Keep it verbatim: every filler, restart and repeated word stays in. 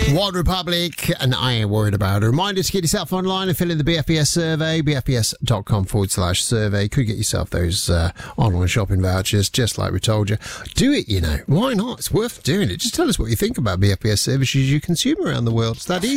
Wild Republic, and I ain't worried about it. Reminder to get yourself online and fill in the B F B S survey, bfbs.com forward slash survey. Could get yourself those uh, online shopping vouchers, just like we told you. Do it, you know. Why not? It's worth doing it. Just tell us what you think about B F B S services you consume around the world. It's that easy.